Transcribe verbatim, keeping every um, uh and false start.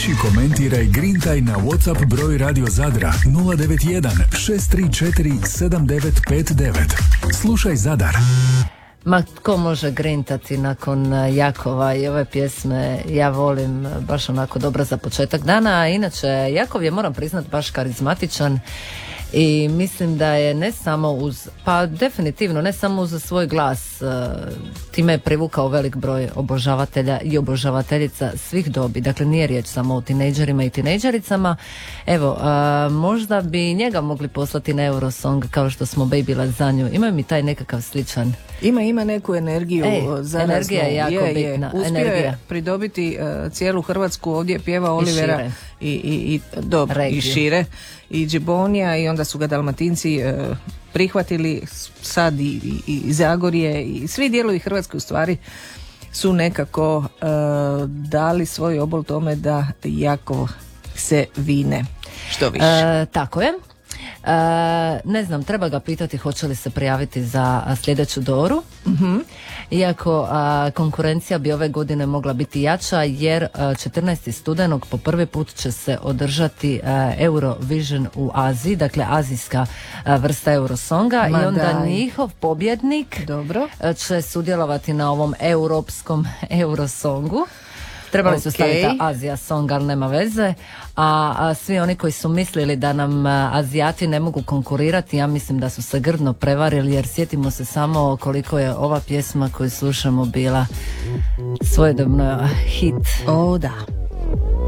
Piši, komentiraj, grintaj na WhatsApp broj Radio Zadra nula devet jedan šest tri četiri sedam devet pet devet. Slušaj Zadar. Ma tko može grintati nakon Jakova i ove pjesme, ja volim, baš onako dobra za početak dana. Inače, Jakov je, moram priznat, baš karizmatičan i mislim da je ne samo uz, pa definitivno ne samo uz svoj glas, time je privukao velik broj obožavatelja i obožavateljica svih dobi. Dakle, nije riječ samo o tinejdžerima i tinejdžericama. Evo, možda bi njega mogli poslati na Eurosong kao što smo Baby Lazanju. Ima mi taj nekakav sličan. Ima, ima neku energiju. Ej, zaraznu. energija je jako je, bitna. Je. Uspio energija. je pridobiti uh, cijelu Hrvatsku, ovdje pjeva Olivera i, i, i, i, dobro, i šire i Džibonija i onda su ga Dalmatinci uh, prihvatili, sad i, i, i Zagorje i svi dijelovi Hrvatske u stvari su nekako uh, dali svoj obol tome da jako se vine što više. E, tako je. E, ne znam, treba ga pitati hoće li se prijaviti za a, sljedeću Doru. Mm-hmm. Iako a, konkurencija bi ove godine mogla biti jača, jer a, četrnaestog studenog po prvi put će se održati a, Eurovision u Aziji, dakle azijska a, vrsta Eurosonga. Ma i onda daj. Njihov pobjednik Dobro. A, će sudjelovati na ovom europskom Eurosongu. Trebali okay. su staviti Azija Song, ali nema veze. A, a svi oni koji su mislili da nam a, Azijati ne mogu konkurirati, ja mislim da su se grdno prevarili, jer sjetimo se samo koliko je ova pjesma koju slušamo bila svojedobno hit. O, da.